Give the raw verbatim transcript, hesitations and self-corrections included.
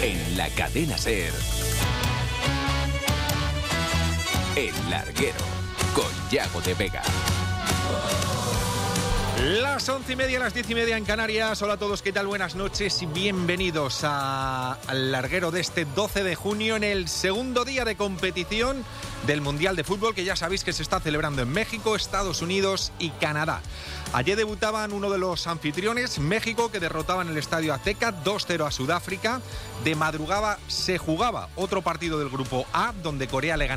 En la cadena SER, El Larguero, con Yago de Vega. Las once y media, las diez y media en Canarias. Hola a todos, ¿qué tal? Buenas noches y bienvenidos a, al Larguero de este doce de junio, en el segundo día de competición del Mundial de Fútbol, que ya sabéis que se está celebrando en México, Estados Unidos y Canadá. Ayer debutaban uno de los anfitriones, México, que derrotaba en el Estadio Azteca dos cero a Sudáfrica. De madrugada se jugaba otro partido del Grupo A, donde Corea le ganaba